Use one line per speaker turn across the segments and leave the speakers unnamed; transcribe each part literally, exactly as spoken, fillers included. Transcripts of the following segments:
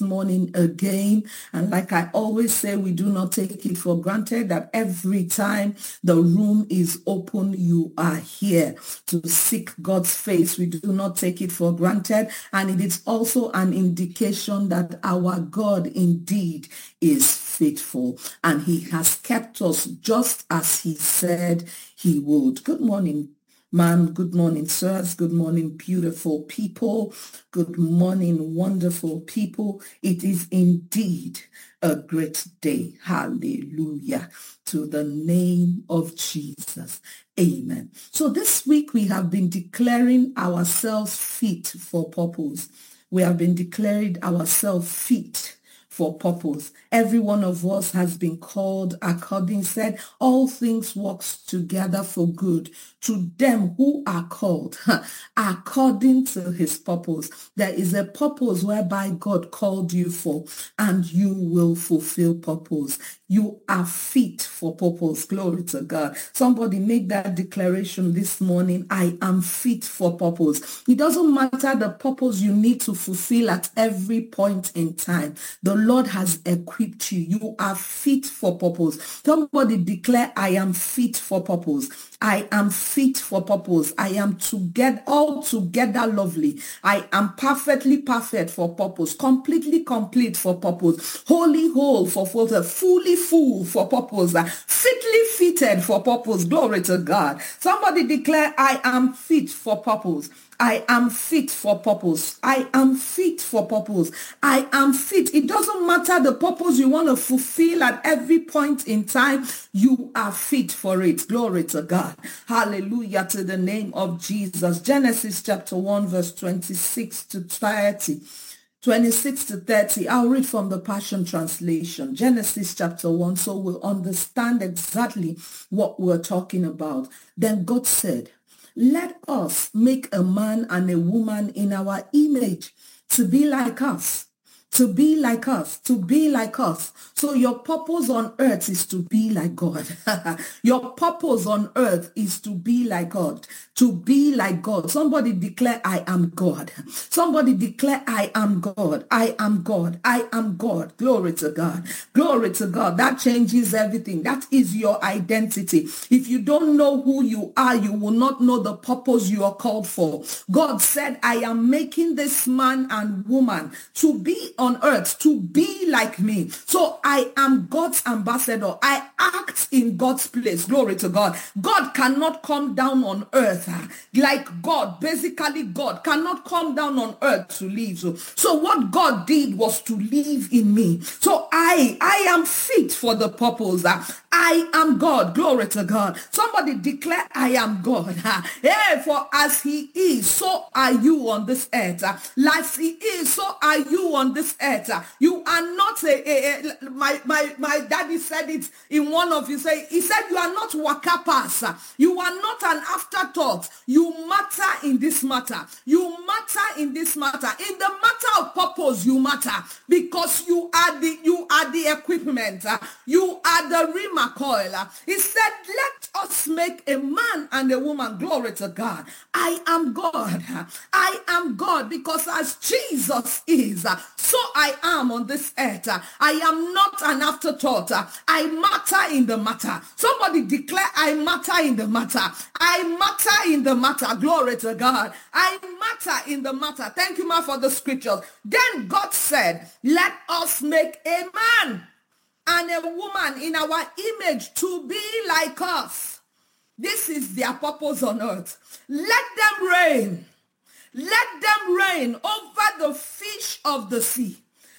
morning again. And like I always say, we do not take it for granted that every time the room is open, you are here to seek God's face. We do not take it for granted. And it is also an indication that our God indeed is faithful and he has kept us just as he said he would. Good morning, ma'am. Good morning, sirs. Good morning, beautiful people. Good morning, wonderful people. It is indeed a great day. Hallelujah. To the name of Jesus. Amen. So this week we have been declaring ourselves fit for purpose. We have been declaring ourselves fit for purpose. Every one of us has been called according, said, all things works together for good to them who are called according to his purpose. There is a purpose whereby God called you for, and you will fulfill purpose. You are fit for purpose. Glory to God. Somebody make that declaration this morning. I am fit for purpose. It doesn't matter the purpose you need to fulfill at every point in time. The Lord has equipped you. You are fit for purpose. Somebody declare, I am fit for purpose. I am fit for purpose. I am together, all together lovely. I am perfectly perfect for purpose, completely complete for purpose, wholly whole for purpose, fully full for purpose, fitly fitted for purpose. Glory to God. Somebody declare, I am fit for purpose. I am fit for purpose. I am fit for purpose. I am fit. It doesn't matter the purpose you want to fulfill at every point in time. You are fit for it. Glory to God. Hallelujah to the name of Jesus. Genesis chapter one verse twenty-six to thirty. twenty-six to thirty. I'll read from the Passion Translation. Genesis chapter one, so we'll understand exactly what we're talking about. Then God said, let us make a man and a woman in our image to be like us, to be like us, to be like us. So your purpose on earth is to be like God. Your purpose on earth is to be like God, to be like God. Somebody declare, I am God. Somebody declare, I am God. I am God. I am God. Glory to God. Glory to God. That changes everything. That is your identity. If you don't know who you are, you will not know the purpose you are called for. God said, I am making this man and woman to be on earth, to be like me. So I am God's ambassador. I act in God's place. Glory to God. God cannot come down on earth like God. Basically, God cannot come down on earth to live. So, so what God did was to live in me. So I, I am fit for the purpose. I am God. Glory to God. Somebody declare, I am God. Hey, for as he is, so are you on this earth. Like he is, so are you on this earth. You are not a, a, a my, my, my daddy said it in one of you say, he said, you are not waka pass. You are not an afterthought. You matter in this matter. You matter in this matter. In the matter of purpose, you matter because you are the, you are the equipment. You are the Rima coil. He said, let us make a man and a woman. Glory to God. I am God. I am God because as Jesus is, so I am on this earth. I am not an afterthought. I matter in the matter. Somebody declare, I matter in the matter. I matter in the matter. Glory to God. I matter in the matter. Thank you, ma, for the scriptures. Then God said, let us make a man and a woman in our image to be like us. This is their purpose on earth. Let them reign. Let them reign over the fish of the sea.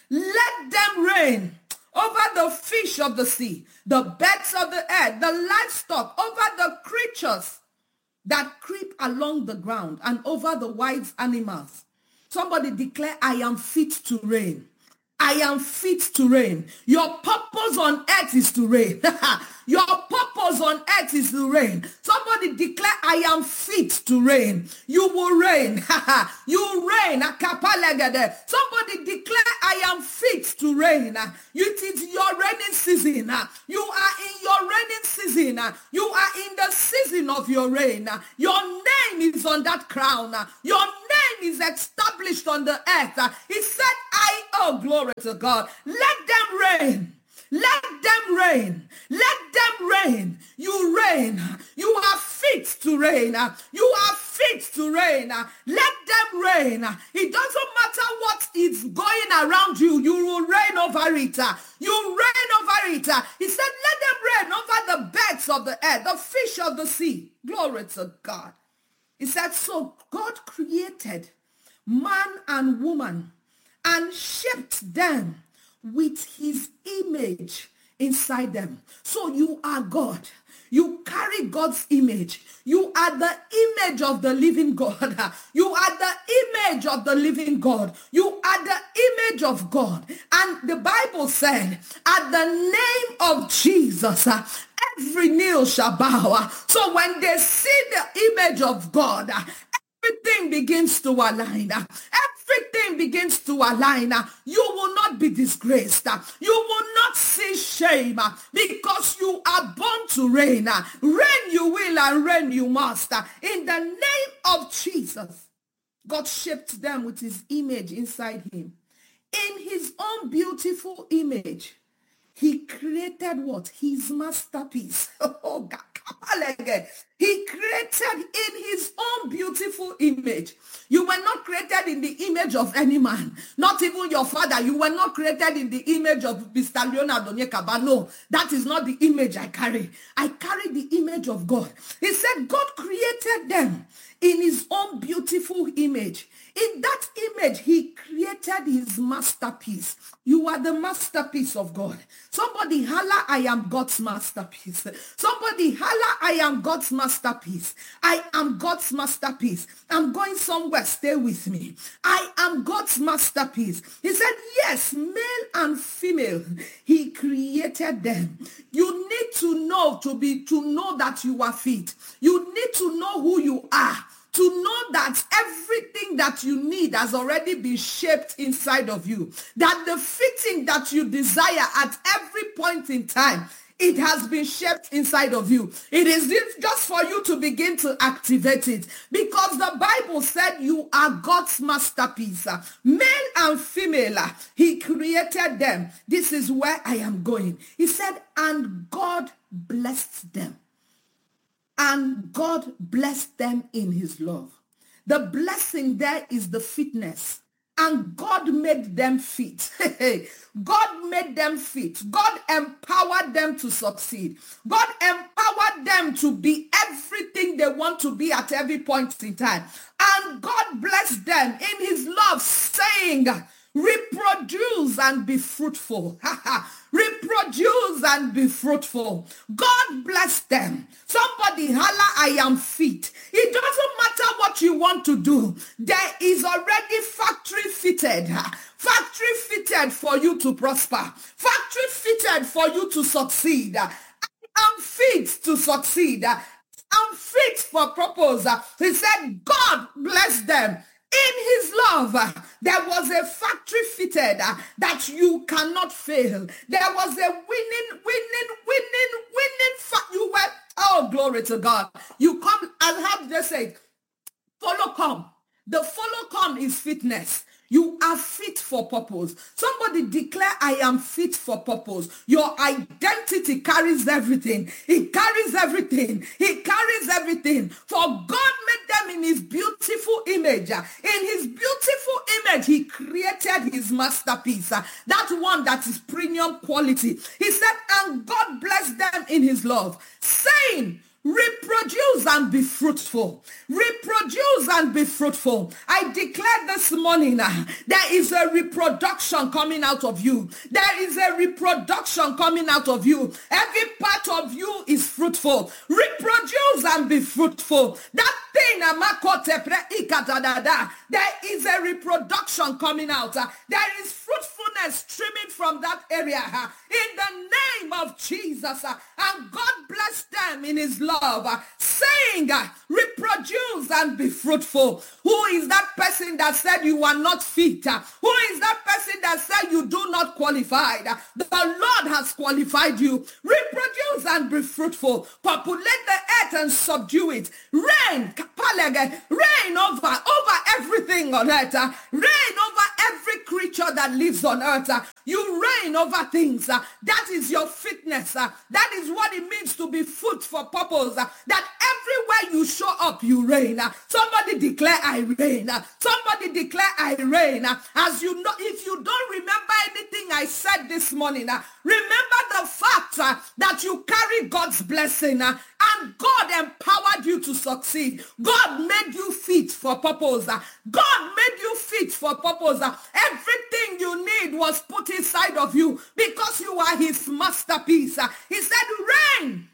Let them reign over the fish of the sea, the birds of the air, the livestock, over the creatures that creep along the ground, and over the wild animals. Somebody declare, I am fit to reign. I am fit to reign. Your purpose on earth is to reign. Your purpose on earth is to reign. Somebody declare, I am fit to reign. You will reign. You reign. Somebody declare, I am fit to reign. It is your reigning season. You are in your reigning season. You are in the season of your reign. Your name is on that crown. Your name is established on the earth. Uh, he said, I, oh, glory to God, let them reign. Let them reign. Let them reign. You reign. You are fit to reign. You are fit to reign. Let them reign. It doesn't matter what is going around you. You will reign over it. You reign over it. He said, let them reign over the birds of the air, the fish of the sea. Glory to God. He said, so God created man and woman and shaped them with his image inside them. So you are God. You carry God's image. You are the image of the living God. You are the image of the living God. You are the image of God. And the Bible said, at the name of Jesus, every knee shall bow. So when they see the image of God, everything begins to align. Everything begins to align. You will not be disgraced. You will not see shame because you are born to reign. Reign you will and reign you must. In the name of Jesus, God shaped them with his image inside him. In his own beautiful image, he created what? His masterpiece. Oh God. He created in his own beautiful image. You were not created in the image of any man, not even your father. You were not created in the image of Mister Leonardo Nyekaba. No, that is not the image I carry. I carry the image of God. He said God created them in his own beautiful image. In that image, he created his masterpiece. You are the masterpiece of God. Somebody holla, I am God's masterpiece. Somebody holla, I am God's masterpiece. I am God's masterpiece. I'm going somewhere. Stay with me. I am God's masterpiece. He said, yes, male and female, he created them. You need to know to be, to know that you are fit. You need to know who you are. To know that everything that you need has already been shaped inside of you. That the fitting that you desire at every point in time, it has been shaped inside of you. It is just for you to begin to activate it. Because the Bible said you are God's masterpiece. Male and female, he created them. This is where I am going. He said, and God blessed them. And God blessed them in his love. The blessing there is the fitness. And God made them fit. God made them fit. God empowered them to succeed. God empowered them to be everything they want to be at every point in time. And God blessed them in his love, saying, reproduce and be fruitful. Reproduce and be fruitful. God bless them. Somebody holla, I am fit. It doesn't matter what you want to do. There is already factory fitted. Factory fitted for you to prosper. Factory fitted for you to succeed. I am fit to succeed. I'm fit for purpose. He said, God bless them. In his love, there was a factory fitted that you cannot fail. There was a winning, winning, winning, winning. Fa- you were, oh, glory to God. You come, and have just said, follow come. The follow come is fitness. You are fit for purpose. Somebody declare, I am fit for purpose. Your identity carries everything. It carries everything. It carries everything. For God made them in his beautiful image. In his beautiful image, he created his masterpiece. That one that is premium quality. He said, and God blessed them in his love, saying, reproduce and be fruitful. Reproduce and be fruitful. I declare this morning, uh, there is a reproduction coming out of you. There is a reproduction coming out of you. Every part of you is fruitful. Reproduce and be fruitful. That thing, there is a reproduction coming out. There is fruitfulness streaming from that area. In the name of Jesus. And God bless them in his love, saying, reproduce and be fruitful. Who is that person that said you are not fit? Who is that person that said you do not qualify? The Lord has qualified you. Reproduce and be fruitful. Populate the earth earth and subdue it. Reign, reign over, over everything on earth. Uh, reign over every creature that lives on earth. Uh, you reign over things. Uh, that is your fitness. Uh, that is what it means to be foot for purpose. Uh, that everywhere you show up, you reign. Uh, somebody declare, I reign. Uh, somebody declare, I reign. Uh, as you know, if you don't remember anything I said this morning, uh, remember the fact uh, that you carry God's blessing uh, and God empowered you to succeed. God made you fit for purpose. Uh, God made you fit for purpose. Uh, everything you need was put inside of you because you are his masterpiece. Uh, he said, reign.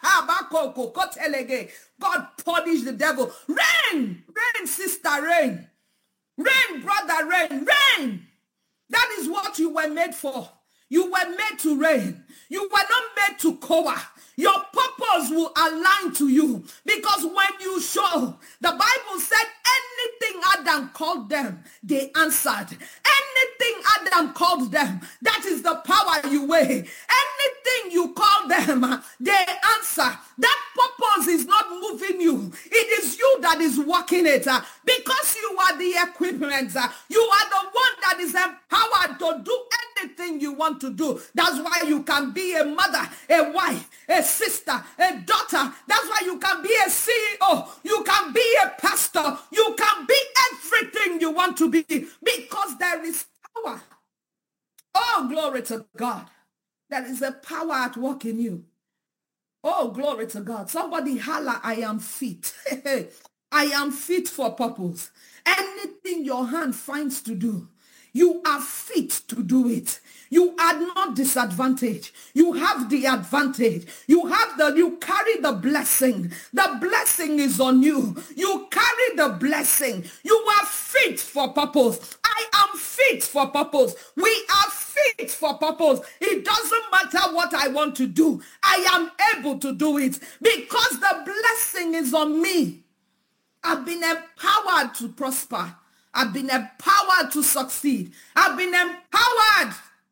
God punished the devil. Reign, reign, sister, reign. Reign, brother, reign, reign. That is what you were made for. You were made to reign. You were not made to cower. Your purpose will align to you. Because when you show, the Bible said anything Adam called them, they answered. Anything Adam called them, that is the power you weigh. Anything you call them, they answer. That purpose is not moving you. It is you that is working it. Because you are the equipment. You are the one that is empowered to do anything you want to do. That's why you can be a mother, a wife, a sister, a daughter. That's why you can be a C E O. You can be a pastor. You can be everything you want to be because there is power. Oh, glory to God. There is a power at work in you. Oh, glory to God. Somebody holla, I am fit. I am fit for purpose. Anything your hand finds to do, you are fit to do it. You are not disadvantaged. You have the advantage. You have the, you carry the blessing. The blessing is on you. You carry the blessing. You are fit for purpose. I am fit for purpose. We are fit for purpose. It doesn't matter what I want to do. I am able to do it because the blessing is on me. I've been empowered to prosper. I've been empowered to succeed. I've been empowered.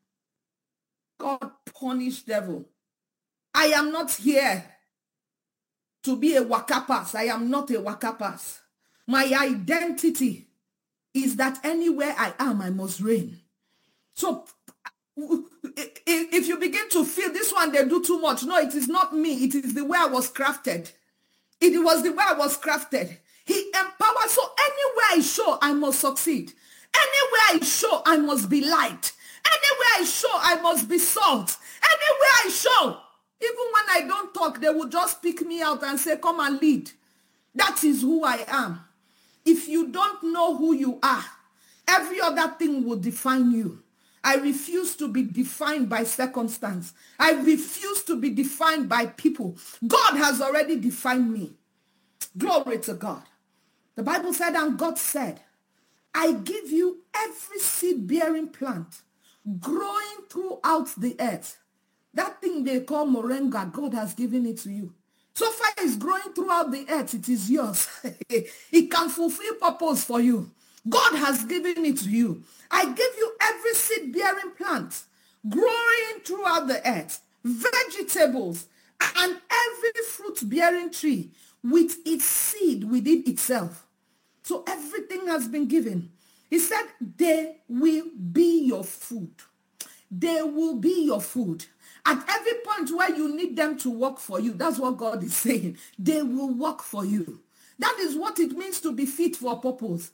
God punish devil. I am not here to be a wakapas. I am not a wakapas. My identity is that anywhere I am, I must reign. So if you begin to feel this one, they do too much. No, it is not me. It is the way I was crafted. It was the way I was crafted. He empowered. So anywhere I show, I must succeed. Anywhere I show, I must be light. Anywhere I show, I must be salt. Anywhere I show, even when I don't talk, they will just pick me out and say, come and lead. That is who I am. If you don't know who you are, every other thing will define you. I refuse to be defined by circumstance. I refuse to be defined by people. God has already defined me. Glory to God. The Bible said, and God said, I give you every seed-bearing plant growing throughout the earth. That thing they call moringa, God has given it to you. So far it's growing throughout the earth, it is yours. It can fulfill purpose for you. God has given it to you. I give you every seed-bearing plant growing throughout the earth, vegetables, and every fruit-bearing tree with its seed within itself. So everything has been given. He said, they will be your food. They will be your food. At every point where you need them to work for you, that's what God is saying. They will work for you. That is what it means to be fit for purpose.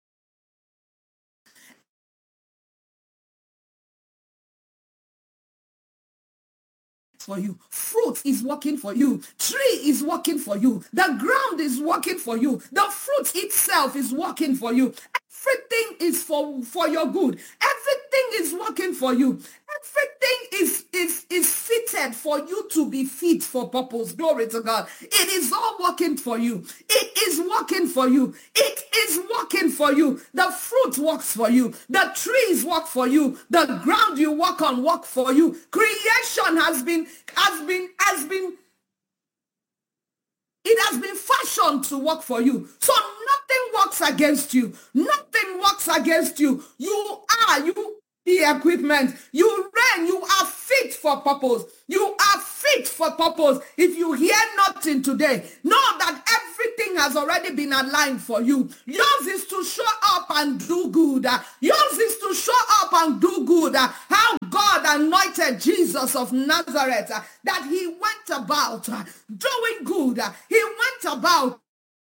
For you. Fruit is working for you. Tree is working for you. The ground is working for you. The fruit itself is working for you. Everything is for, for your good. Everything is working for you. Everything is, is, is fitted for you to be fit for purpose. Glory to God. It is all working for you. It is working for you. It is working for you. The fruit works for you. The trees work for you. The ground you walk on work for you. Creation has been, has been, has been, it has been fashioned to work for you. So nothing works against you. Nothing works against you. You are, you the equipment. You reign. You are fit for purpose. You are fit for purpose. If you hear nothing today, know that everything has already been aligned for you. Yours is to show up and do good. Yours is to show up and do good. How God anointed Jesus of Nazareth, that he went about doing good. He went about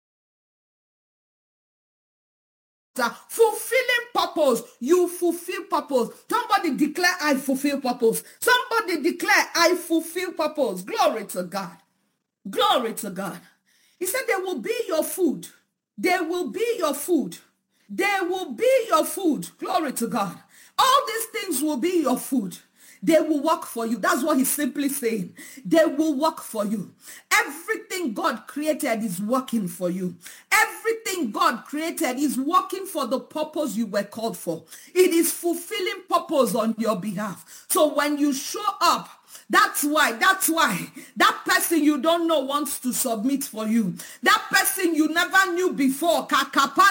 fulfilling purpose. You fulfill purpose. Somebody declare, I fulfill purpose. Somebody declare, I fulfill purpose. Glory to God. Glory to God. He said, they will be your food. They will be your food. They will be your food. Glory to God. All these things will be your food. They will work for you. That's what he's simply saying. They will work for you. Everything God created is working for you. Everything God created is working for the purpose you were called for. It is fulfilling purpose on your behalf. So when you show up, That's why, that's why that person you don't know wants to submit for you. That person you never knew before. Hey,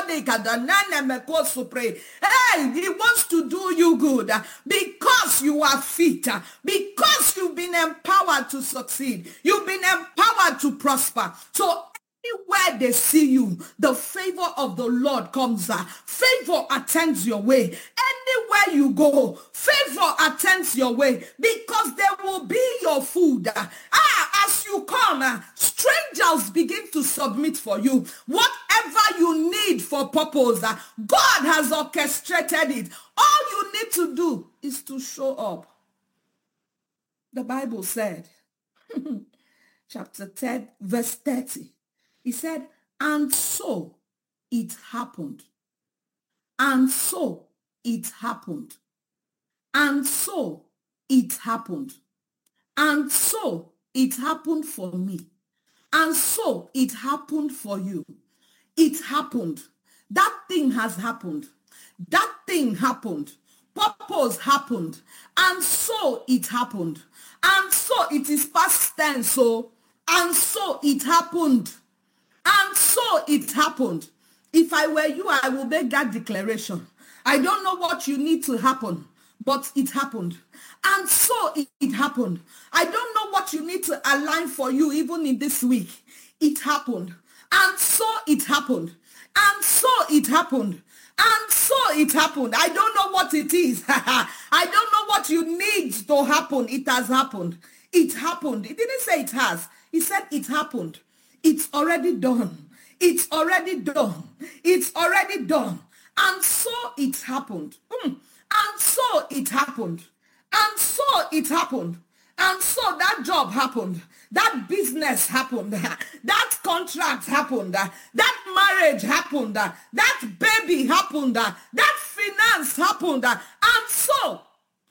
he wants to do you good because you are fit, because you've been empowered to succeed. You've been empowered to prosper. So anywhere they see you, the favor of the Lord comes. Uh, favor attends your way. Anywhere you go, favor attends your way because there will be your food. Uh, ah, as you come, uh, strangers begin to submit for you. Whatever you need for purpose, uh, God has orchestrated it. All you need to do is to show up. The Bible said, chapter ten, verse thirty. He said, and so it happened. And so it happened. And so it happened. And so it happened for me. And so it happened for you. It happened. That thing has happened. That thing happened. Purpose happened. And so it happened. And so it is past tense. So, and so it happened. And so it happened. If I were you, I will make that declaration. I don't know what you need to happen, but it happened. And so it, it happened. I don't know what you need to align for you even in this week. It happened. And so it happened. And so it happened. And so it happened. I don't know what it is. I don't know what you need to happen. It has happened. It happened. It didn't say it has. He said it happened. It's already done. It's already done. It's already done. And so it happened. Mm. And so it happened. And so it happened. And so that job happened. That business happened. That contract happened. That marriage happened. That baby happened. That finance happened. And so,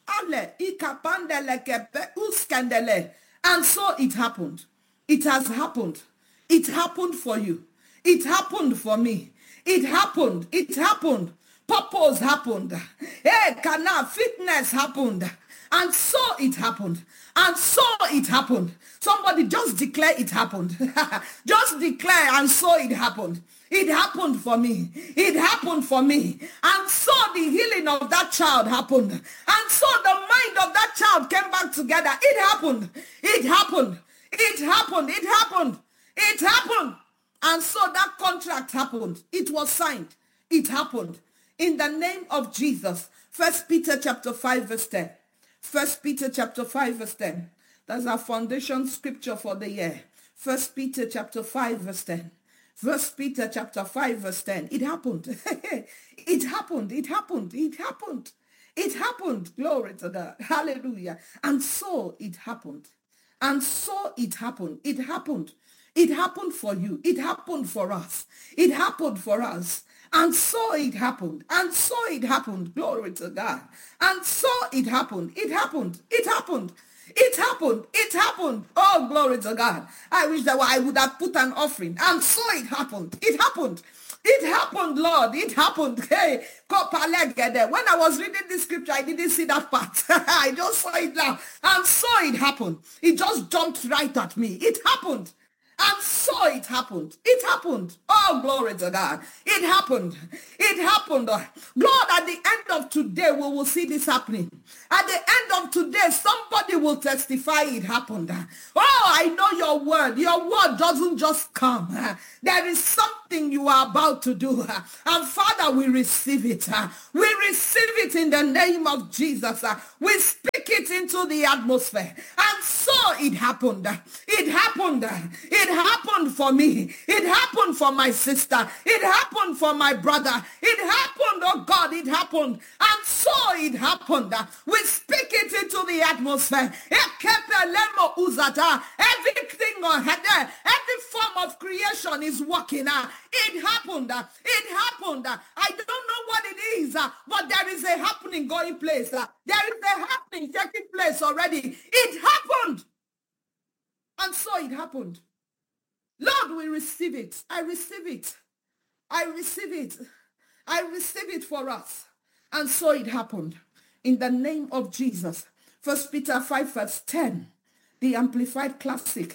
and so it happened. It has happened. It happened for you. It happened for me. It happened. It happened. Purpose happened. Hey, Kana, fitness happened. And so it happened. And so it happened. Somebody just declare it happened. Just declare, and so it happened. It happened for me. It happened for me. And so the healing of that child happened. And so the mind of that child came back together. It happened. It happened. It happened. It happened. It happened. And so that contract happened. It was signed. It happened. In the name of Jesus. First Peter chapter five verse ten. First Peter chapter five verse ten. That's our foundation scripture for the year. First Peter chapter five verse ten. First Peter chapter five verse ten. It happened. It happened. It happened. It happened. It happened. Glory to God. Hallelujah. And so it happened. And so it happened. It happened. It happened for you. It happened for us. It happened for us. And so it happened. And so it happened. Glory to God. And so it happened. It happened. It happened. It happened. It happened. Oh, glory to God. I wish that I would have put an offering. And so it happened. It happened. It happened, Lord. It happened. Hey, when I was reading this scripture, I didn't see that part. I just saw it now. And so it happened. It just jumped right at me. It happened. And so it happened. It happened. Oh, glory to God. It happened. It happened. Lord, at the end of today, we will see this happening. At the end of today, somebody will testify it happened. Oh, I know your word. Your word doesn't just come. There is something you are about to do. And Father, we receive it. We receive it in the name of Jesus. We speak it into the atmosphere. And so it happened. It happened. It happened for me. It happened for my sister. It happened for my brother. It happened, oh God, it happened. And so it happened. We speak it into the atmosphere. Everything on her, every form of creation is working. It happened. It happened. I don't know what it is, but there is a happening going place. There is a happening taking place already. It happened. And so it happened. Lord, we receive it. I receive it. I receive it. I receive it for us. And so it happened. In the name of Jesus. First Peter five verse ten. The Amplified Classic.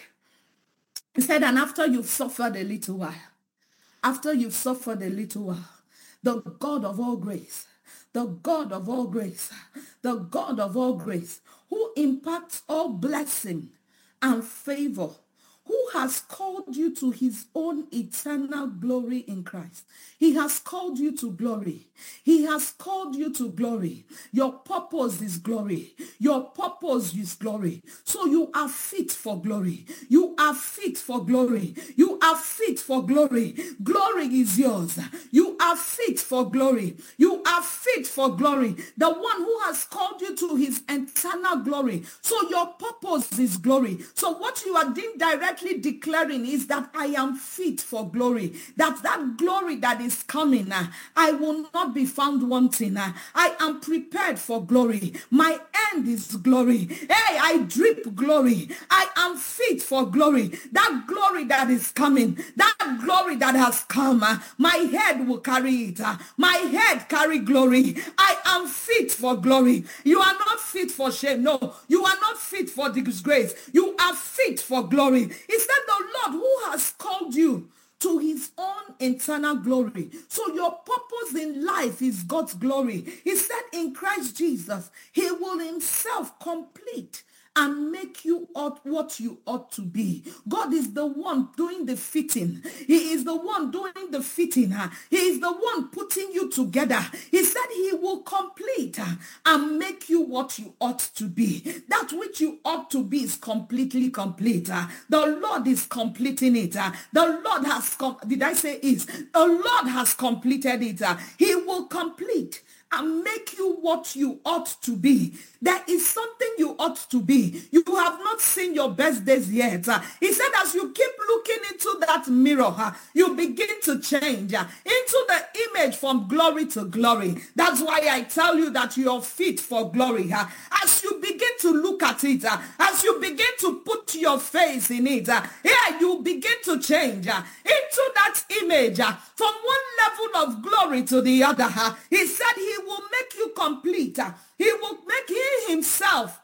He said, and after you've suffered a little while, after you've suffered a little while, the God of all grace, the God of all grace, the God of all grace, who imparts all blessing and favor, who has called you to his own eternal glory in Christ. He has called you to glory. He has called you to glory. Your purpose is glory. Your purpose is glory. So you are fit for glory. You are fit for glory. You are fit for glory. Glory is yours. You are fit for glory. You are fit for glory. The one who has called you to his eternal glory. So your purpose is glory. So what you are doing directly declaring is that I am fit for glory. That that glory that is coming, uh, I will not be found wanting. Uh, I am prepared for glory. My end is glory. Hey, I drip glory. I am fit for glory. That glory that is coming, that glory that has come, uh, my head will carry it. Uh, my head carry glory. I am fit for glory. You are not fit for shame. No, you are not fit for disgrace. You are fit for glory. It's that the Lord who has called you to his own eternal glory. So your purpose in life is God's glory. He said in Christ Jesus, he will himself complete and make you ought what you ought to be. God is the one doing the fitting. He is the one doing the fitting. He is the one putting you together. He said he will complete and make you what you ought to be. That which you ought to be is completely complete. The Lord is completing it. The Lord has, com- did I say is? The Lord has completed it. He will complete and make you what you ought to be. There is something you ought to be. You have not seen your best days yet. Uh, he said as you keep looking into that mirror, uh, you begin to change uh, into the image from glory to glory. That's why I tell you that you are fit for glory. Uh, as you begin to look at it, uh, as you begin to put your face in it, uh, yeah, you begin to change uh, into that image uh, from one level of glory to the other. Uh, he said he will make you complete. Uh, he will make he himself,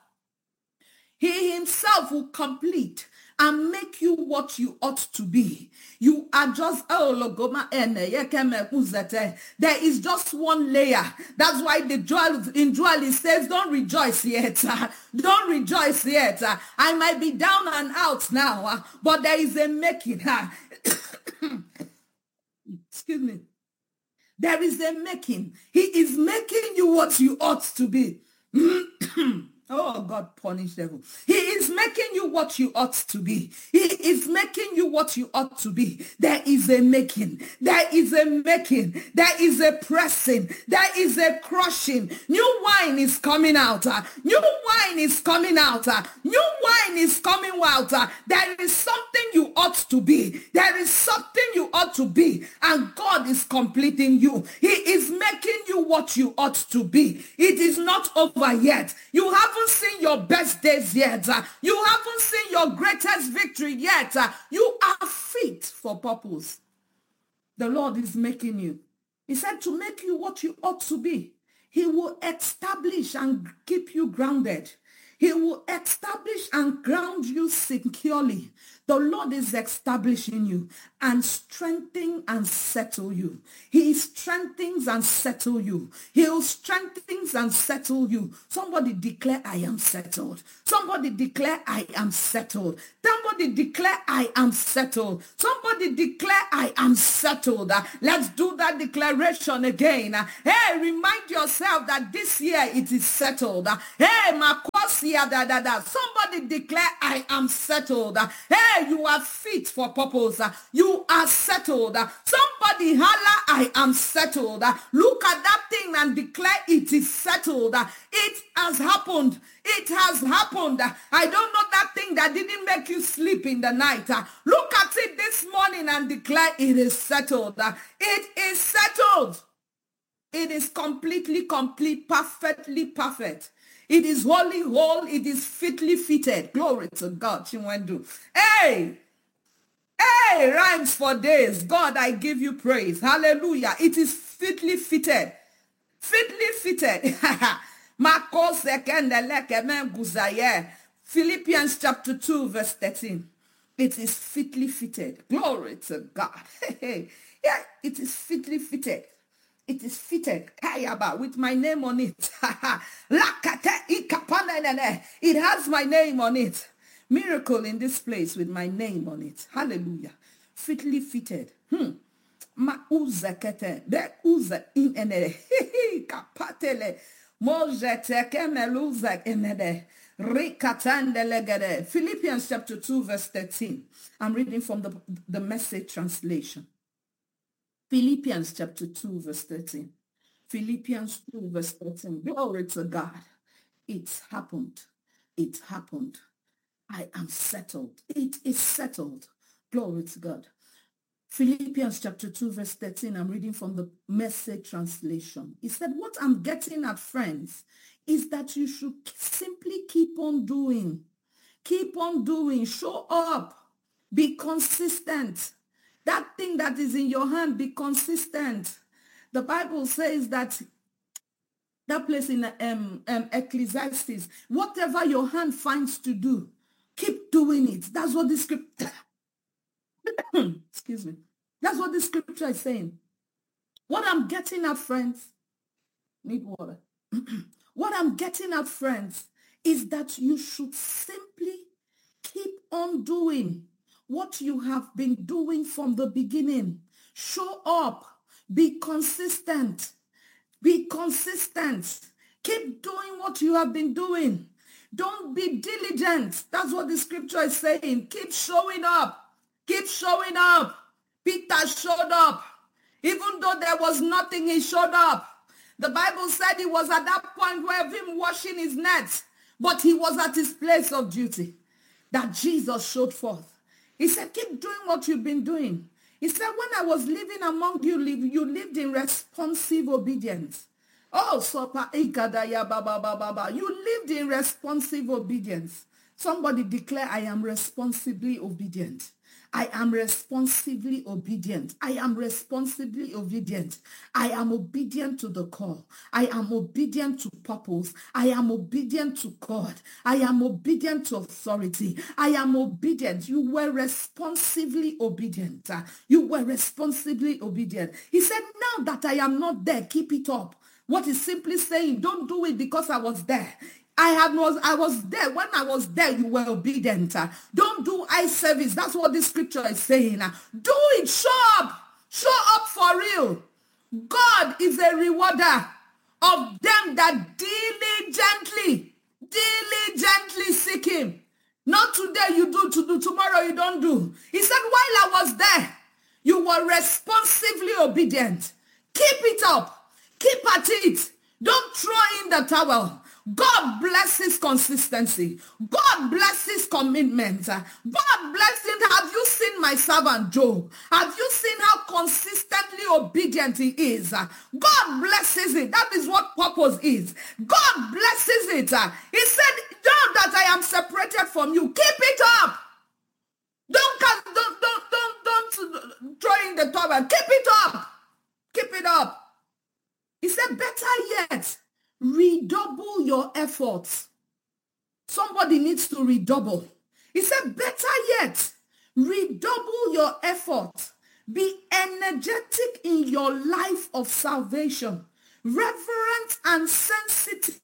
he himself will complete and make you what you ought to be. You are just, oh, logoma ene, yekeme kuzete. There is just one layer. That's why the Joel, in Joel it says, don't rejoice yet. Don't rejoice yet. I might be down and out now, but there is a making. Excuse me. There is a making. He is making you what you ought to be. Oh, God, punish devil. He is making you what you ought to be. He is making you what you ought to be. There is a making. There is a making. There is a pressing. There is a crushing. New wine is coming out. Uh, new wine is coming out. Uh, new wine is coming out. Uh, there is something you ought to be. There is something you ought to be. And God is completing you. He is making you what you ought to be. It is not over yet. You haven't seen your best days yet. Uh, you haven't seen your greatest victory yet. Uh, you are fit for purpose. The Lord is making you. He said to make you what you ought to be. He will establish and keep you grounded. He will establish and ground you securely. The Lord is establishing you and strengthen and settle you. He strengthens and settle you. He'll strengthen and settle you. Somebody declare, I am settled. Somebody declare, I am settled. Somebody declare, I am settled. Somebody declare, I am settled. Uh, let's do that declaration again. Uh, hey, remind yourself that this year it is settled. Uh, hey, Makosia da da da. Somebody declare, I am settled. Uh, hey, you are fit for purpose. Uh, you are settled. Uh, somebody holla, I am settled. Uh, look at that thing and declare it is settled. Uh, it has happened. It has happened. Uh, I don't know that thing that didn't make you sleep in the night. Uh, look at it this morning and declare it is settled. Uh, it is settled. It is completely complete, perfectly perfect. It is wholly whole. It is fitly fitted. Glory to God. Chinwendu. Hey! Hey! Rhymes for days. God, I give you praise. Hallelujah. It is fitly fitted. Fitly fitted. Philippians chapter two, verse thirteen. It is fitly fitted. Glory to God. Yeah, it is fitly fitted. It is fitted, Kayaba, with my name on it. It has my name on it. Miracle in this place with my name on it. Hallelujah. Fitly fitted. Hmm. Ma uzekete. Be uze in ene. Kapatele. Mojeteke meluzek enede. Rikatandelegede. Philippians chapter two, verse thirteen. I'm reading from the, the Message translation. Philippians chapter two, verse thirteen. Philippians two, verse thirteen. Glory to God. It's happened. It happened. I am settled. It is settled. Glory to God. Philippians chapter two, verse thirteen. I'm reading from the Message translation. It said, what I'm getting at, friends, is that you should simply keep on doing. Keep on doing. Show up. Be consistent. That thing that is in your hand, be consistent. The Bible says that, that place in um, um, Ecclesiastes, whatever your hand finds to do, keep doing it. That's what the scripture, excuse me. That's what the scripture is saying. What I'm getting at, friends, need water. What I'm getting at, friends, is that you should simply keep on doing what you have been doing from the beginning. Show up. Be consistent. Be consistent. Keep doing what you have been doing. Don't be diligent. That's what the scripture is saying. Keep showing up. Keep showing up. Peter showed up. Even though there was nothing, he showed up. The Bible said he was at that point where him washing his nets, but he was at his place of duty that Jesus showed forth. He said, keep doing what you've been doing. He said, when I was living among you, you lived in responsive obedience. Oh, sopa ikadaya baba baba baba. You lived in responsive obedience. Somebody declare, I am responsibly obedient. I am responsively obedient. I am responsibly obedient. I am obedient to the call. I am obedient to purpose. I am obedient to God. I am obedient to authority. I am obedient. You were responsively obedient. You were responsibly obedient. He said, now that I am not there, keep it up. What is simply saying, don't do it because I was there. I have was I was there. When I was there, you were obedient. Don't do eye service. That's what this scripture is saying. Do it. Show up. Show up for real. God is a rewarder of them that diligently, diligently seek him. Not today you do, to do, tomorrow you don't do. He said, while I was there, you were responsively obedient. Keep it up. Keep at it. Don't throw in the towel. God blesses consistency. God blesses commitment. God blesses. Have you seen my servant Job? Have you seen how consistently obedient he is? God blesses it. That is what purpose is. God blesses it. He said, now that I am separated from you, keep it up. Don't, don't, don't, don't, don't throw in the towel. Keep it up. Keep it up. He said, better yet, redouble your efforts. Somebody needs to redouble. He said, better yet, redouble your effort. Be energetic in your life of salvation, reverent and sensitive.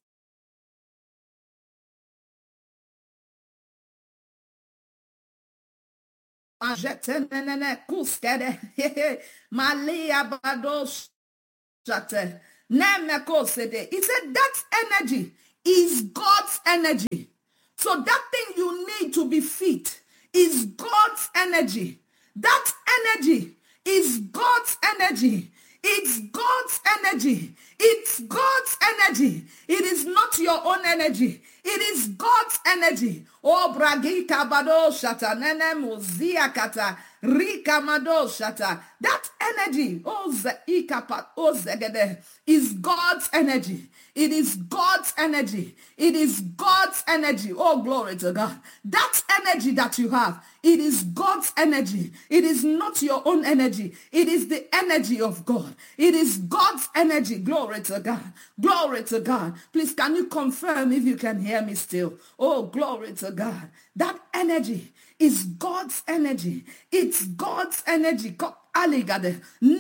He said that energy is God's energy. So that thing you need to be fit is God's energy. That energy is God's energy. It's God's energy. It's God's energy. It is not your own energy. It is God's energy. Oh, bragi kabado shata nene muzia kata rika mado shata. That energy, oh zeikapat, oh zegede, is God's energy. It is God's energy. It is God's energy. Oh, glory to God. That energy that you have, it is God's energy. It is not your own energy. It is the energy of God. It is God's energy. Glory to God. Glory to God. Please, can you confirm if you can hear me still? Oh, glory to God. That energy is God's energy. It's God's energy. It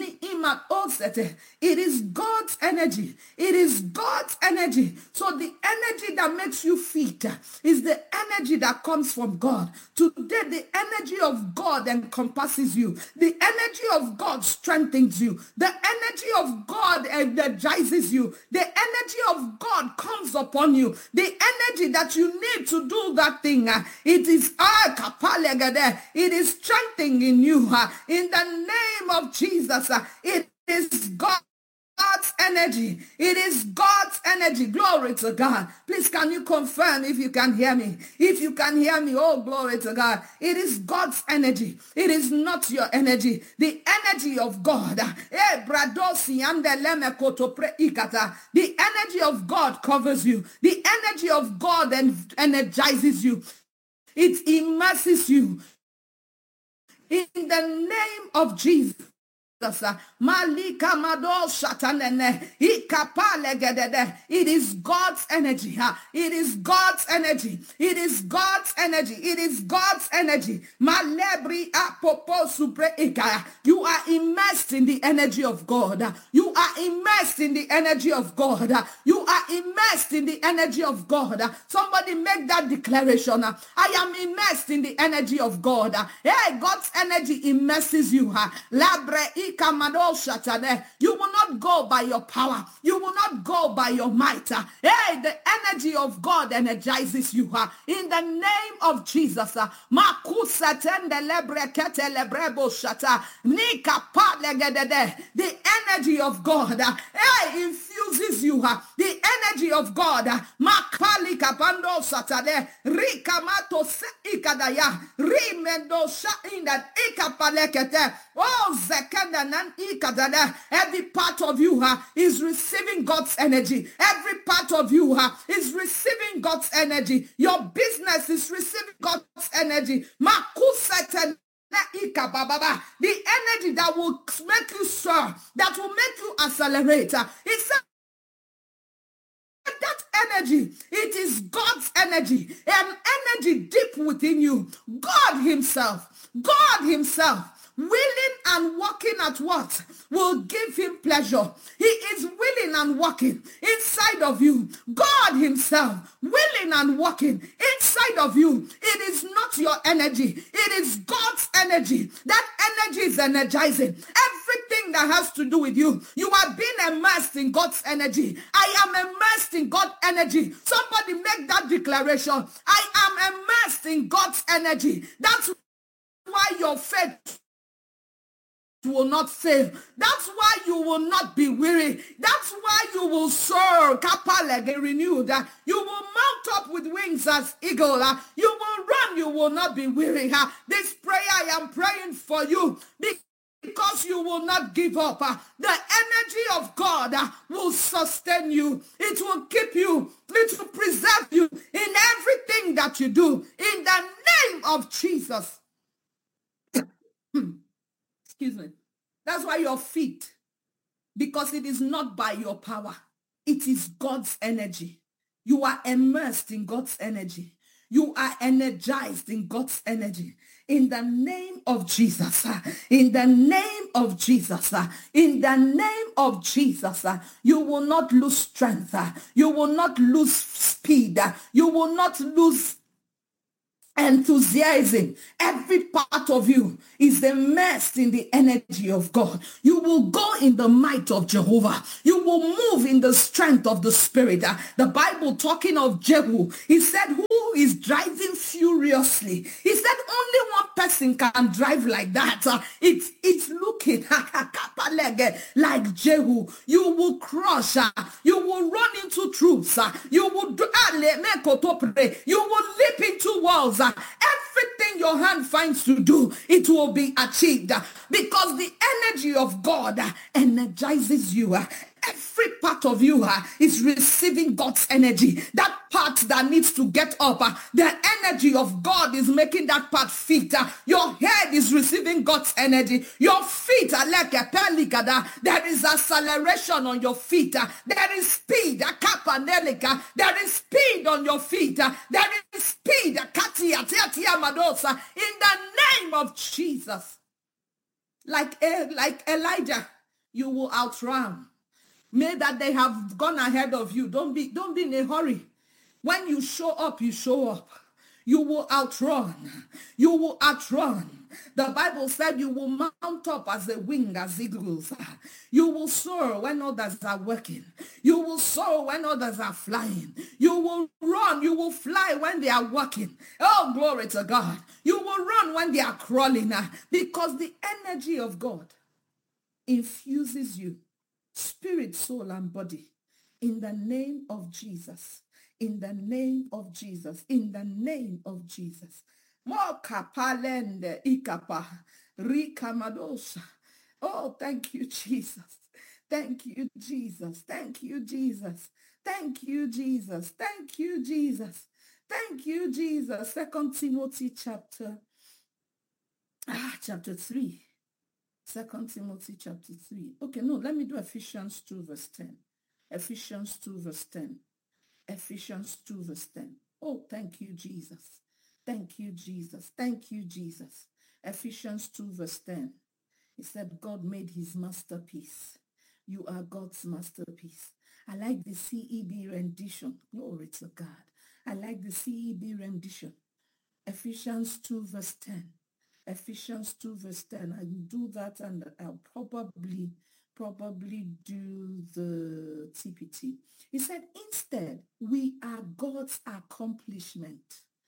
is God's energy. It is God's energy. So the energy that makes you fit is the energy that comes from God. Today, the energy of God encompasses you. The energy of God strengthens you. The energy of God energizes you. The energy of God comes upon you. The energy that you need to do that thing, it is it is strengthening you in the name of Jesus. It is God. God's energy. It is God's energy. Glory to God. Please, can you confirm if you can hear me? If you can hear me, oh, glory to God. It is God's energy. It is not your energy. The energy of God. The energy of God covers you. The energy of God energizes you. It immerses you. In the name of Jesus. Malika Mado Shatanene. It is God's energy. It is God's energy. It is God's energy. It is God's energy. Malebri apopo supre ikaya. You are immersed in the energy of God. You are immersed in the energy of God. You are immersed in the energy of God. Somebody make that declaration. I am immersed in the energy of God. Hey, God's energy immerses you. Labre You will not go by your power. You will not go by your might. Hey, the energy of God energizes you. In the name of Jesus. The energy of God, hey, infuses you. The energy of God. Makali kapando satade rikamato ikadaya rimendo sha in that ikapalekete. Oh, zekanda. Every part of you uh, is receiving God's energy. Every part of you uh, is receiving God's energy. Your business is receiving God's energy. The energy that will make you soar, that will make you accelerate. He said that energy, it is God's energy, an energy deep within you. God himself, God himself, willing and working at what will give him pleasure. He is willing and working inside of you. God himself, willing and working inside of you. It is not your energy. It is God's energy. That energy is energizing everything that has to do with you. You are being immersed in God's energy. I am immersed in God's energy. Somebody make that declaration. I am immersed in God's energy. That's why your faith will not fail. That's why you will not be weary. That's why you will soar, kapalege renewed. You will mount up with wings as eagle. You will run, you will not be weary. This prayer I am praying for you because you will not give up. The energy of God will sustain you. It will keep you. It will preserve you in everything that you do. In the name of Jesus. Excuse me. That's why you're fit. Because it is not by your power. It is God's energy. You are immersed in God's energy. You are energized in God's energy. In the name of Jesus, uh, in the name of Jesus, uh, in the name of Jesus, uh, you will not lose strength. uh, You will not lose speed. uh, You will not lose enthusiasm. Every part of you is immersed in the energy of God. You will go in the might of Jehovah. You will move in the strength of the Spirit. Uh, The Bible talking of Jehu, he said, who is driving furiously? He said only one person can drive like that. Uh, it's, it's looking like Jehu. You will crush. Uh, you will run into troops. Uh, you will do, you will leap into walls. Uh, everything your hand finds to do, it will be achieved uh, because the energy of God uh, energizes you. Uh, Every part of you uh, is receiving God's energy. That part that needs to get up, uh, the energy of God is making that part fit. Uh, your head is receiving God's energy. Your feet are like a pelicada. There is acceleration on your feet. Uh, there is speed. Uh, kapanelica. There is speed on your feet. Uh, there is speed. Uh, katia, tia, tia, madosa. In the name of Jesus. Like, uh, like Elijah, you will outrun. May that they have gone ahead of you. Don't be, don't be in a hurry. When you show up, you show up. You will outrun. You will outrun. The Bible said you will mount up as a wing as eagles. You will soar when others are working. You will soar when others are flying. You will run. You will fly when they are walking. Oh, glory to God. You will run when they are crawling. Because the energy of God infuses you. Spirit, soul, and body, in the name of Jesus, in the name of Jesus, in the name of Jesus. Oh, thank you, Jesus. Thank you, Jesus. Thank you, Jesus. Thank you, Jesus. Thank you, Jesus. Thank you, Jesus. Second Timothy chapter, ah, chapter three. Second Timothy chapter three. Okay, no, let me do Ephesians two verse ten. Ephesians two verse ten. Ephesians two verse ten. Oh, thank you, Jesus. Thank you, Jesus. Thank you, Jesus. Ephesians two verse ten. He said, God made his masterpiece. You are God's masterpiece. I like the C E B rendition. Glory to God. I like the C E B rendition. Ephesians two verse ten. Ephesians two verse ten. I will do that and I'll probably, probably do the T P T. He said, instead, we are God's accomplishment.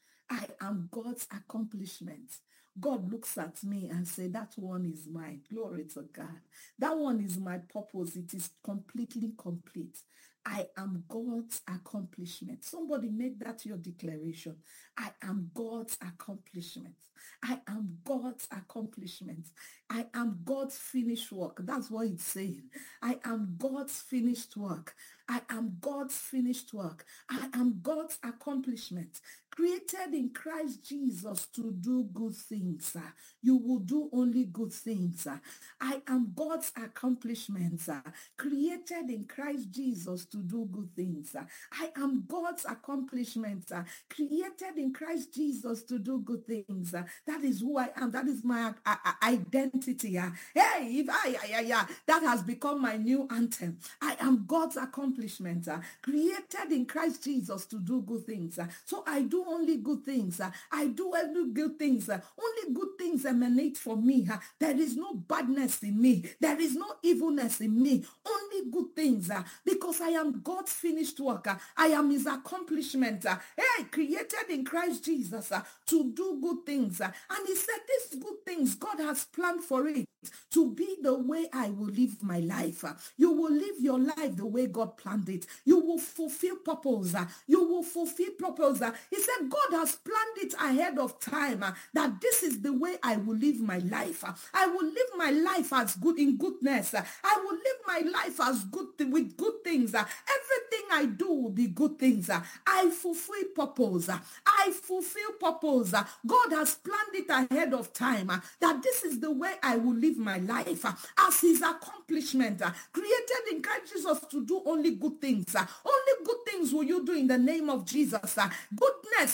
I am God's accomplishment. God looks at me and says, that one is mine. Glory to God. That one is my purpose. It is completely complete. I am God's accomplishment. Somebody make that your declaration. I am God's accomplishment. I am God's accomplishment. I am God's finished work. That's what it's saying. I am God's finished work. I am God's finished work. I am God's accomplishment. Created in Christ Jesus to do good things. You will do only good things. I am God's accomplishment. Created in Christ Jesus to do good things. I am God's accomplishment. Created in Christ Jesus to do good things. That is who I am. That is my uh, identity. Hey, if I, yeah, yeah, that has become my new anthem. I am God's accomplishment. Created in Christ Jesus to do good things. So I do only good things. I do only good things. Only good things emanate from me. There is no badness in me. There is no evilness in me. Only good things. Because I am God's finished work. I am his accomplishment. Hey, created in Christ Jesus to do good things. And he said these good things God has planned for it to be the way I will live my life. You will live your life the way God planned it. You will fulfill purpose. You will fulfill purpose. He said God has planned it ahead of time that this is the way I will live my life. I will live my life as good in goodness. I will live my life as good with good things. Everything I do will be good things. I fulfill purpose. I fulfill purpose. God has planned it ahead of time that this is the way I will live my life as his accomplishment. Created in Christ Jesus to do only good things. Only good things will you do in the name of Jesus. Goodness, goodness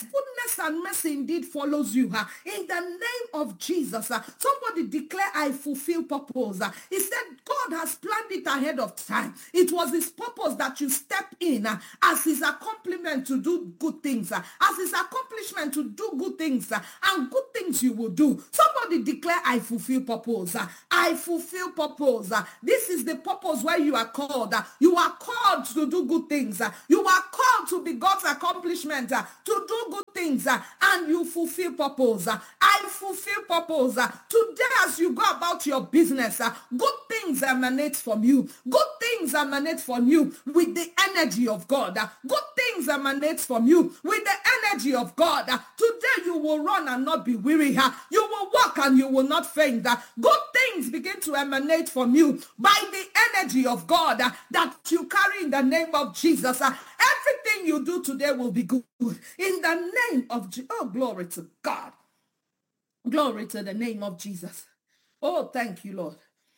goodness and mercy indeed follows you. Uh, in the name of Jesus, uh, somebody declare, I fulfill purpose. Uh, he said God has planned it ahead of time. It was his purpose that you step in uh, as his accomplishment to do good things, uh, as his accomplishment to do good things, uh, and good things you will do. Somebody declare, I fulfill purpose. Uh, I fulfill purpose. Uh, this is the purpose where you are called. Uh, you are called to do good things. Uh, you are called to be God's accomplishment, uh, to do good things, uh, and you fulfill purpose. Uh, I fulfill purpose. Uh, today as you go about your business, uh, good things emanate from you. Good things emanate from you with the energy of God. Uh, good things emanate from you with the energy of God. Uh, today you will run and not be weary. Uh, you will walk and you will not faint. Uh, good things begin to emanate from you by the energy of God uh, that you carry in the name of Jesus. Uh, everything you do today will be good in the name of Jesus. Oh, glory to God. Glory to the name of Jesus. Oh, thank you, Lord.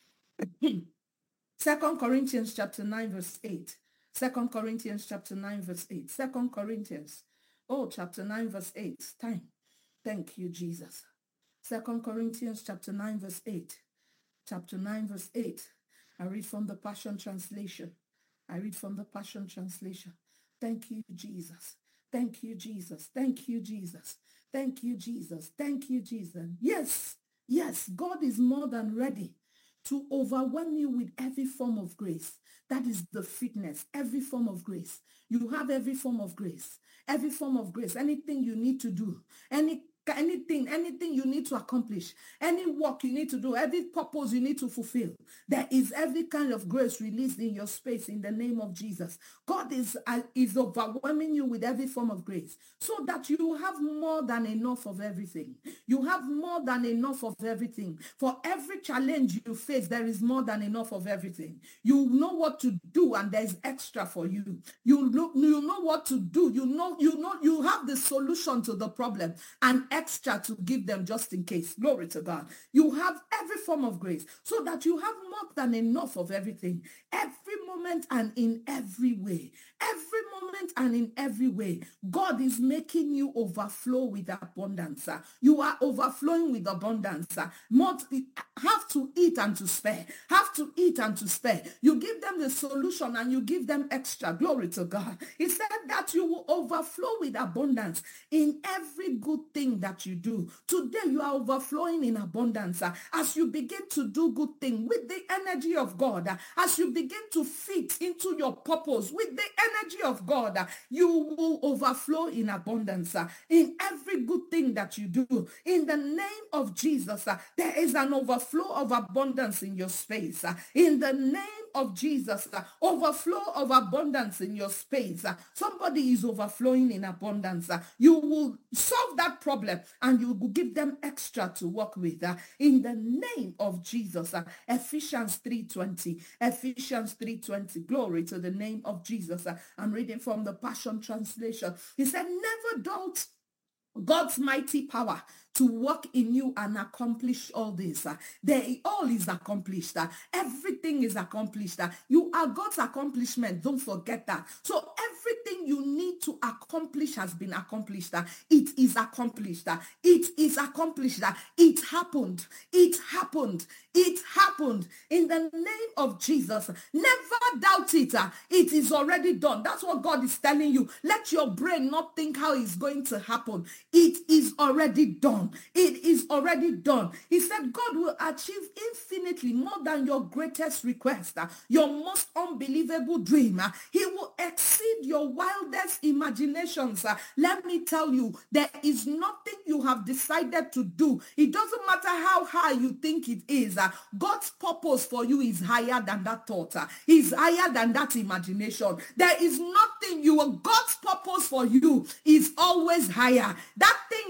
Second Corinthians chapter nine, verse eight. Second Corinthians chapter nine, verse eight. Second Corinthians, oh, chapter nine, verse eight. Time. Thank you, Jesus. Second Corinthians chapter nine, verse eight. Chapter nine, verse eight. I read from the Passion Translation. I read from the Passion Translation. Thank you, Jesus. Thank you, Jesus. Thank you, Jesus. Thank you, Jesus. Thank you, Jesus. Yes, yes, God is more than ready to overwhelm you with every form of grace. That is the fitness, every form of grace. You have every form of grace, every form of grace, anything you need to do, any anything, anything you need to accomplish, any work you need to do, every purpose you need to fulfill. There is every kind of grace released in your space in the name of Jesus. God is, uh, is overwhelming you with every form of grace so that you have more than enough of everything. You have more than enough of everything. For every challenge you face, there is more than enough of everything. You know what to do and there's extra for you. You know, you know what to do. You know, you know, you have the solution to the problem and extra to give them just in case. Glory to God. You have every form of grace so that you have more than enough of everything. Every moment and in every way. Every moment and in every way. God is making you overflow with abundance. You are overflowing with abundance. Not have to eat and to spare. Have to eat and to spare. You give them the solution and you give them extra. Glory to God. He said that you will overflow with abundance in every good thing that you do. Today you are overflowing in abundance uh, as you begin to do good things with the energy of God. Uh, as you begin to fit into your purpose with the energy of God, uh, you will overflow in abundance uh, in every good thing that you do. In the name of Jesus, uh, there is an overflow of abundance in your space. Uh, in the name of Jesus, uh, overflow of abundance in your space. Uh, somebody is overflowing in abundance. Uh, you will solve that problem and you will give them extra to work with. Uh, in the name of Jesus. Uh, Ephesians three twenty. Ephesians three twenty. Glory to the name of Jesus. Uh, I'm reading from the Passion Translation. He said, never doubt God's mighty power to work in you and accomplish all this. Uh, they, all is accomplished. Uh, everything is accomplished. Uh, you are God's accomplishment. Don't forget that. So everything you need to accomplish has been accomplished. Uh, it is accomplished. Uh, it is accomplished. Uh, it happened. It happened. It happened. In the name of Jesus. Never doubt it. Uh, it is already done. That's what God is telling you. Let your brain not think how it's going to happen. It is already done. It is already done. He said God will achieve infinitely more than your greatest request, uh, your most unbelievable dream. Uh, he will exceed your wildest imaginations. Uh, let me tell you, there is nothing you have decided to do. It doesn't matter how high you think it is. Uh, God's purpose for you is higher than that thought. Uh, is higher than that imagination. There is nothing you, God's purpose for you is always higher. That thing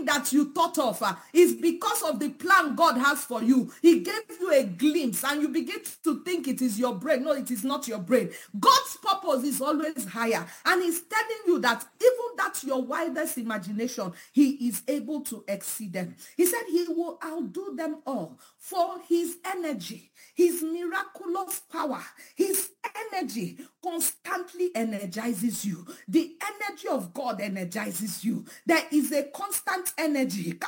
that you thought of uh, is because of the plan God has for you. He gave you a glimpse and you begin to think it is your brain. No, it is not your brain. God's purpose is always higher, and he's telling you that even that your wildest imagination, he is able to exceed them. He said he will outdo them all, for his energy, his miraculous power, his energy constantly energizes you. The energy of God energizes you. There is a constant energy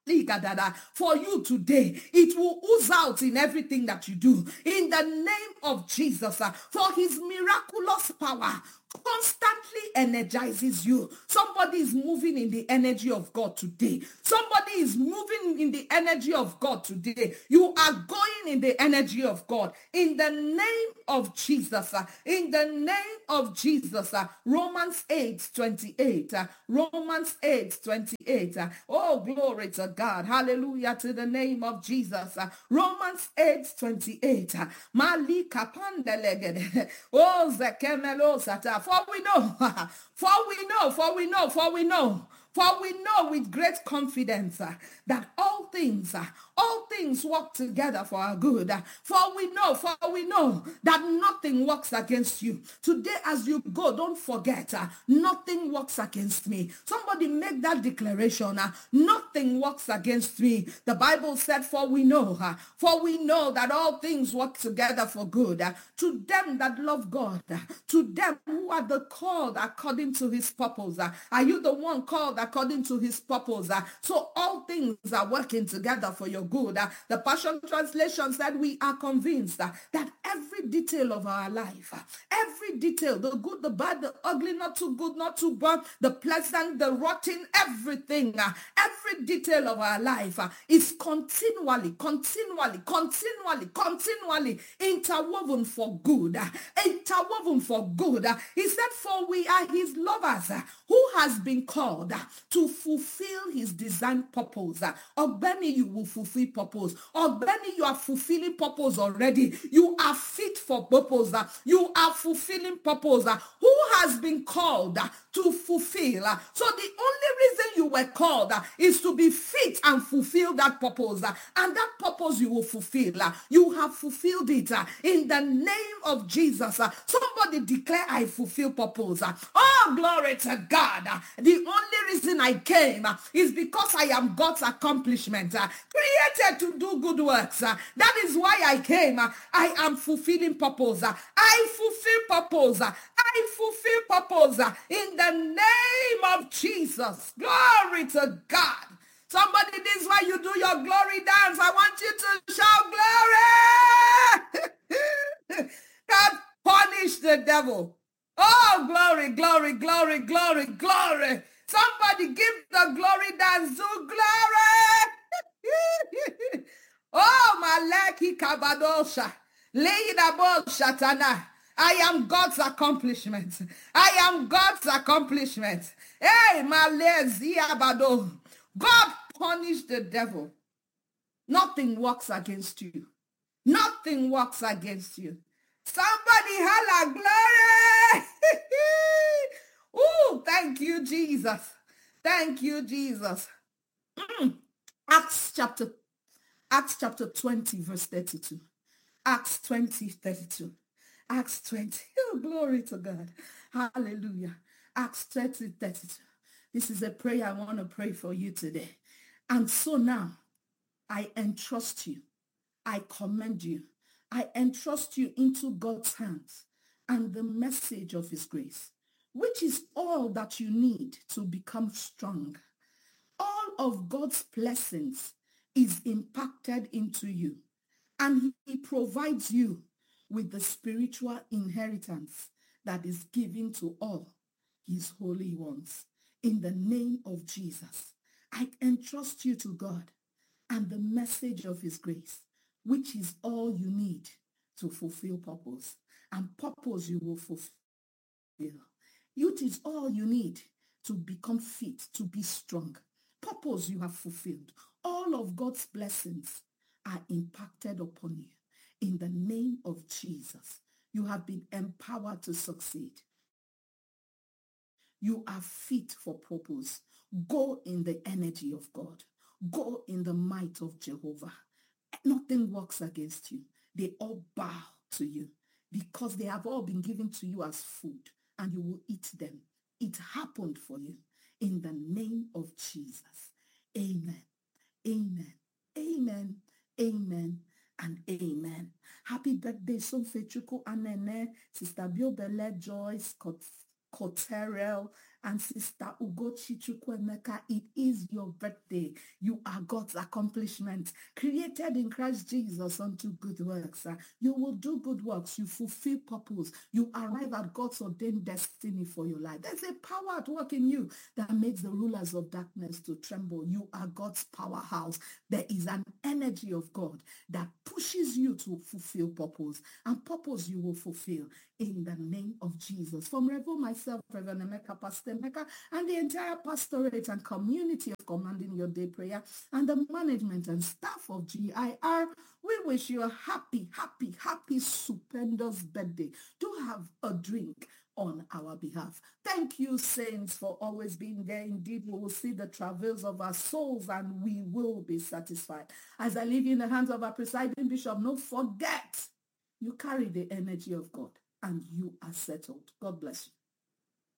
for you today. It will ooze out in everything that you do. In the name of Jesus, uh, for his miraculous power constantly energizes you. Somebody is moving in the energy of God today. Somebody is moving in the energy of God today. You are going in the energy of God. In the name of Jesus. Uh, in the name of Jesus. Uh, Romans eight twenty-eight. Uh, Romans eight twenty-eight. Uh, oh, glory to God. Hallelujah to the name of Jesus. Uh, Romans eight twenty-eight. Uh, Malika pandelegede. Oh, zekemelo sata. For we know, for we know, for we know, for we know, for we know with great confidence uh, that all things, uh, all things work together for our good. Uh, for we know, for we know that nothing works against you. Today as you go, don't forget, uh, nothing works against me. Somebody make that declaration. Uh, nothing works against me. The Bible said, for we know, uh, for we know that all things work together for good. Uh, to them that love God, uh, to them who are the called according to his purpose. Uh, are you the one called according to his purpose? Uh, so all things are working together for your good. Uh, the Passion Translation said, we are convinced uh, that every detail of our life, uh, every detail, the good, the bad, the ugly, not too good, not too bad, the pleasant, the rotten, everything, uh, every detail of our life uh, is continually, continually, continually, continually interwoven for good. Uh, interwoven for good. Uh, he said, for we are his lovers uh, who has been called uh, to fulfill his designed purpose. Uh, Ogbeni, you will fulfill purpose. Ogbeni, you are fulfilling purpose already. You are fit for purpose. Uh, you are fulfilling purpose. Uh, who has been called uh, to fulfill? Uh, so the only reason you were called uh, is to be fit and fulfill that purpose. Uh, and that purpose you will fulfill. Uh, you have fulfilled it uh, in the name of Jesus. Uh, somebody declare, I fulfill purpose. Uh, oh, glory to God. Uh, the only reason I came uh, is because I am God's accomplishment. Uh, created to do good works. Uh, that is why I came. Uh, I am fulfilling purpose. Uh, I fulfill purpose. Uh, I fulfill purpose uh, in the name of Jesus. Glory to God. Somebody, this is why you do your glory dance. I want you to shout glory. God punish the devil. Oh, glory, glory, glory, glory, glory. Somebody give the glory dance to glory. Oh, Malaki Kabadosha. Leidabo Shatana. I am God's accomplishment. I am God's accomplishment. Hey, Malezi Abado. God punished the devil. Nothing works against you. Nothing works against you. Somebody holla glory. Oh, thank you, Jesus. Thank you, Jesus. Mm. Acts chapter, Acts chapter twenty, verse thirty-two. Acts twenty, thirty-two. Acts twenty. Oh, glory to God. Hallelujah. Acts twenty, thirty-two. This is a prayer I want to pray for you today. And so now, I entrust you. I commend you. I entrust you into God's hands and the message of his grace, which is all that you need to become strong. All of God's blessings is impacted into you, and he provides you with the spiritual inheritance that is given to all his holy ones. In the name of Jesus, I entrust you to God and the message of his grace, which is all you need to fulfill purpose. And purpose you will fulfill. It is all you need to become fit, to be strong. Purpose you have fulfilled. All of God's blessings are impacted upon you. In the name of Jesus, you have been empowered to succeed. You are fit for purpose. Go in the energy of God. Go in the might of Jehovah. Nothing works against you. They all bow to you because they have all been given to you as food and you will eat them. It happened for you in the name of Jesus. Amen. Amen. Amen. Amen. And amen. Happy birthday, Sofechuku Anene, Sister Biobele Joyce, Koterel, and Sister Ugochi Chukwemeka. It is your birthday. You are God's accomplishment, created in Christ Jesus unto good works. You will do good works. You fulfill purpose. You arrive at God's ordained destiny for your life. There's a power at work in you that makes the rulers of darkness to tremble. You are God's powerhouse. There is an energy of God that pushes you to fulfill purpose, and purpose you will fulfill in the name of Jesus. From Reverend myself, Reverend Emeka, Pastor Emeka, and the entire pastorate and community of Commanding Your Day Prayer, and the management and staff of G I R, we wish you a happy, happy, happy, stupendous birthday. Do have a drink on our behalf. Thank you, saints, for always being there. Indeed, we will see the travails of our souls and we will be satisfied. As I leave you in the hands of our presiding bishop, don't forget, you carry the energy of God and you are settled. God bless you.